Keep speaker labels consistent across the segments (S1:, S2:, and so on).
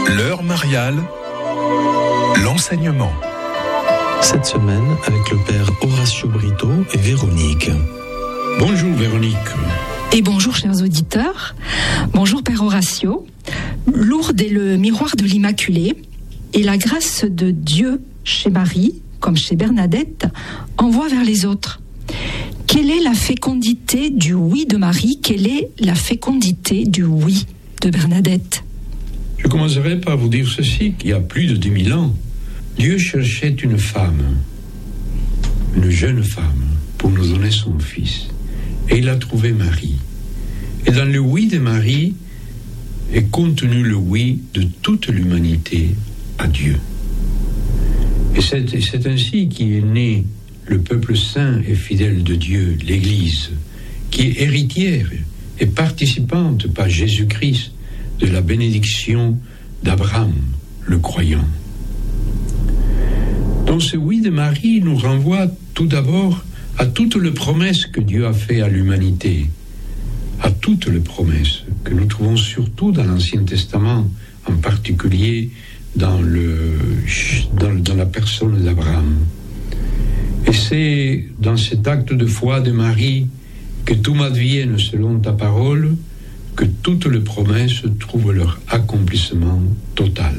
S1: L'heure mariale, l'enseignement.
S2: Cette semaine, avec le père Horacio Brito et Véronique.
S3: Bonjour Véronique.
S4: Et bonjour chers auditeurs. Bonjour père Horacio. Lourdes est le miroir de l'Immaculée et la grâce de Dieu chez Marie, comme chez Bernadette, envoie vers les autres. Quelle est la fécondité du oui de Marie? Quelle est la fécondité du oui de Bernadette?
S3: Je commencerai par vous dire ceci, qu'il y a plus de 2000 ans, Dieu cherchait une femme, une jeune femme, pour nous donner son fils. Et il a trouvé Marie. Et dans le oui de Marie est contenu le oui de toute l'humanité à Dieu. Et c'est ainsi qu'est né le peuple saint et fidèle de Dieu, l'Église, qui est héritière et participante par Jésus-Christ de la bénédiction d'Abraham, le croyant. Donc ce oui de Marie nous renvoie tout d'abord à toutes les promesses que Dieu a faites à l'humanité, à toutes les promesses que nous trouvons surtout dans l'Ancien Testament, en particulier dans la personne d'Abraham. Et c'est dans cet acte de foi de Marie que tout m'advienne selon ta parole, que toutes les promesses trouvent leur accomplissement total.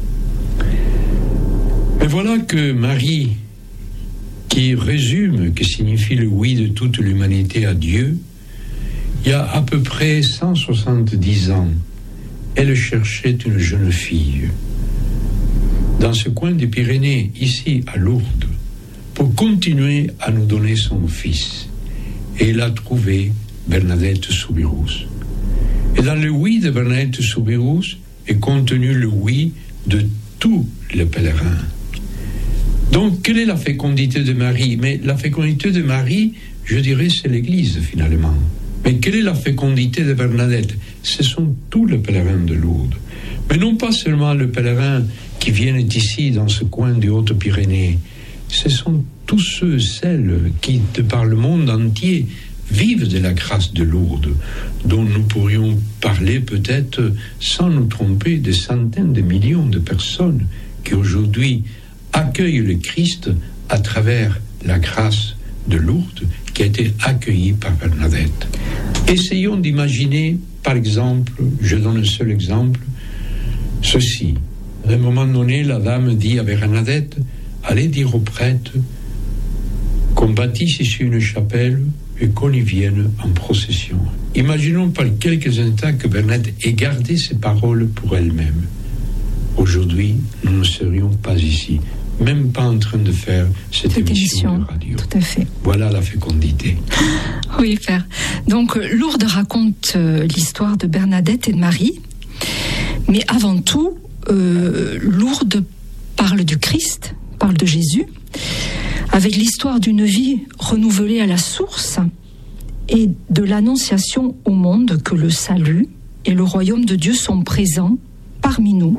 S3: Mais voilà que Marie, qui résume, que signifie le oui de toute l'humanité à Dieu, il y a à peu près 170 ans, elle cherchait une jeune fille dans ce coin des Pyrénées, ici à Lourdes, pour continuer à nous donner son fils. Et elle a trouvé Bernadette Soubirous. Et dans le oui de Bernadette Soubirous est contenu le oui de tous les pèlerins. Donc, quelle est la fécondité de Marie? Mais la fécondité de Marie, je dirais, c'est l'Église, finalement. Mais quelle est la fécondité de Bernadette? Ce sont tous les pèlerins de Lourdes. Mais non pas seulement les pèlerins qui viennent ici, dans ce coin des Hautes-Pyrénées. Ce sont tous ceux et celles qui, de par le monde entier, vivent de la grâce de Lourdes, dont nous pourrions parler peut-être, sans nous tromper, des centaines de millions de personnes qui aujourd'hui accueillent le Christ à travers la grâce de Lourdes qui a été accueillie par Bernadette. Essayons d'imaginer, par exemple, je donne un seul exemple, ceci. À un moment donné, la dame dit à Bernadette, allez dire aux prêtres qu'on bâtisse ici une chapelle et qu'on y vienne en procession. Imaginons par quelques instants que Bernadette ait gardé ses paroles pour elle-même. Aujourd'hui, nous ne serions pas ici, même pas en train de faire cette émission de radio.
S4: Tout à fait.
S3: Voilà la fécondité.
S4: Oui, père. Donc, Lourdes raconte l'histoire de Bernadette et de Marie, mais avant tout, Lourdes parle du Christ, parle de Jésus, avec l'histoire d'une vie renouvelée à la source et de l'annonciation au monde que le salut et le royaume de Dieu sont présents parmi nous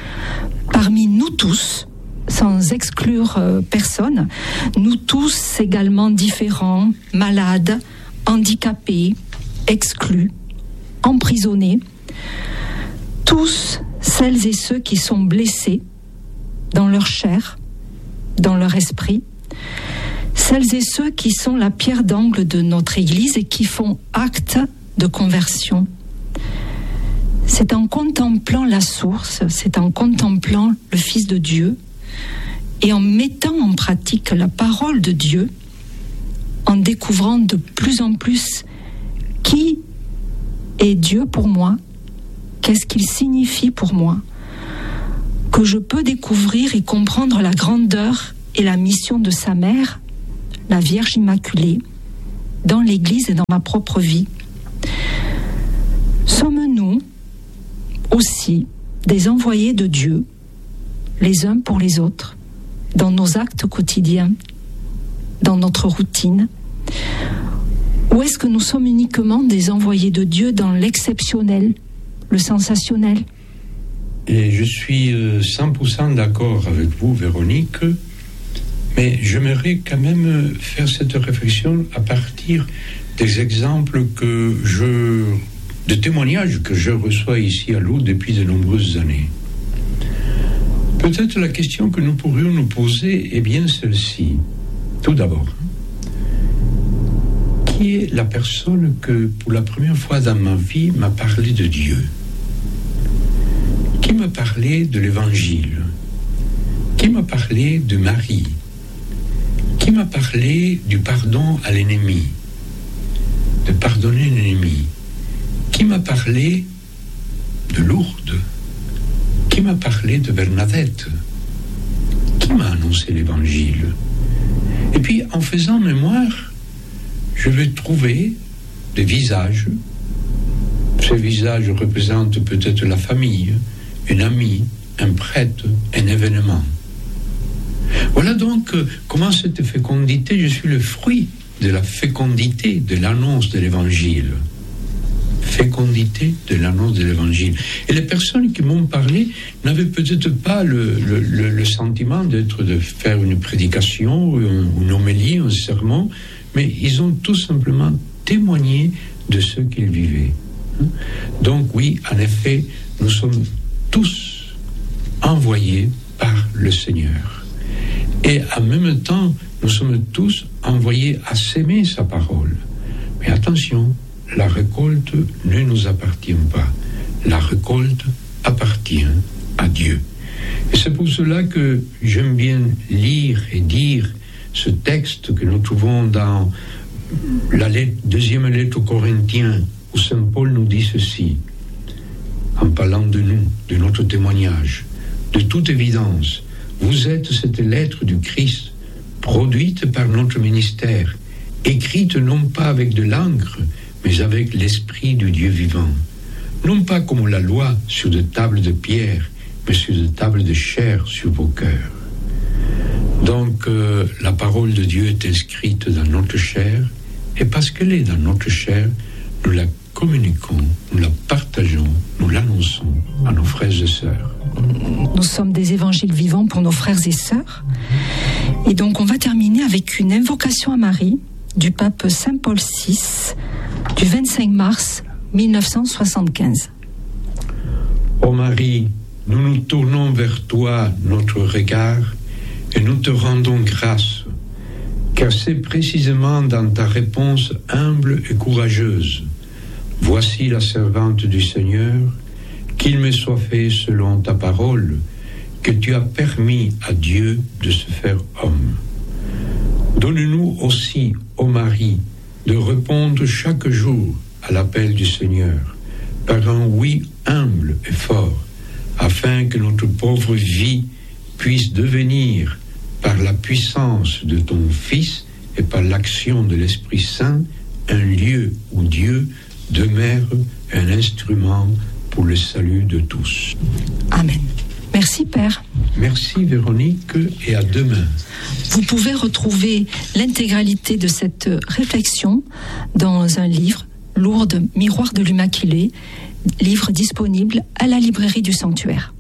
S4: tous, sans exclure personne, nous tous également différents, malades, handicapés, exclus, emprisonnés, tous celles et ceux qui sont blessés dans leur chair, dans leur esprit, celles et ceux qui sont la pierre d'angle de notre Église et qui font acte de conversion. C'est en contemplant la source, c'est en contemplant le Fils de Dieu et en mettant en pratique la parole de Dieu, en découvrant de plus en plus qui est Dieu pour moi, qu'est-ce qu'il signifie pour moi, que je peux découvrir et comprendre la grandeur et la mission de sa mère, la Vierge Immaculée, dans l'Église et dans ma propre vie. Sommes-nous aussi des envoyés de Dieu, les uns pour les autres, dans nos actes quotidiens, dans notre routine? Ou est-ce que nous sommes uniquement des envoyés de Dieu dans l'exceptionnel, le sensationnel?
S3: Et je suis 100% d'accord avec vous, Véronique, mais j'aimerais quand même faire cette réflexion à partir des exemples de témoignages que je reçois ici à Lourdes depuis de nombreuses années. Peut-être la question que nous pourrions nous poser est bien celle-ci. Tout d'abord, qui est la personne que, pour la première fois dans ma vie, m'a parlé de Dieu? Qui m'a parlé de l'Évangile? Qui m'a parlé de Marie? Qui m'a parlé du pardon à l'ennemi? De pardonner l'ennemi? Qui m'a parlé de Lourdes? Qui m'a parlé de Bernadette? Qui m'a annoncé l'Évangile? Et puis, en faisant mémoire, je vais trouver des visages. Ces visages représentent peut-être la famille, un ami, un prêtre, un événement. Voilà donc comment cette fécondité, je suis le fruit de la fécondité de l'annonce de l'Évangile. Fécondité de l'annonce de l'Évangile. Et les personnes qui m'ont parlé n'avaient peut-être pas le sentiment de faire une prédication, une homélie, un sermon, mais ils ont tout simplement témoigné de ce qu'ils vivaient. Donc oui, en effet, nous sommes tous envoyés par le Seigneur. Et en même temps, nous sommes tous envoyés à s'aimer sa parole. Mais attention, la récolte ne nous appartient pas. La récolte appartient à Dieu. Et c'est pour cela que j'aime bien lire et dire ce texte que nous trouvons dans la deuxième lettre aux Corinthiens, où Saint Paul nous dit ceci, en parlant de nous, de notre témoignage. De toute évidence, vous êtes cette lettre du Christ, produite par notre ministère, écrite non pas avec de l'encre, mais avec l'Esprit du Dieu vivant. Non pas comme la loi sur des tables de pierre, mais sur des tables de chair sur vos cœurs. Donc, la parole de Dieu est inscrite dans notre chair, et parce qu'elle est dans notre chair, nous la communiquons, nous la partageons, nous l'annonçons à nos frères et sœurs.
S4: Nous sommes des évangiles vivants pour nos frères et sœurs. Et donc, on va terminer avec une invocation à Marie du pape Saint Paul VI du 25 mars 1975.
S3: Ô Marie, nous nous tournons vers toi notre regard et nous te rendons grâce, car c'est précisément dans ta réponse humble et courageuse. Voici la servante du Seigneur, qu'il me soit fait selon ta parole, que tu as permis à Dieu de se faire homme. Donne-nous aussi, ô Marie, de répondre chaque jour à l'appel du Seigneur, par un oui humble et fort, afin que notre pauvre vie puisse devenir, par la puissance de ton Fils et par l'action de l'Esprit Saint, un lieu où Dieu demeure un instrument pour le salut de tous.
S4: Amen. Merci Père.
S3: Merci Véronique et à demain.
S4: Vous pouvez retrouver l'intégralité de cette réflexion dans un livre, Lourdes, Miroir de l'Immaculée, livre disponible à la librairie du Sanctuaire.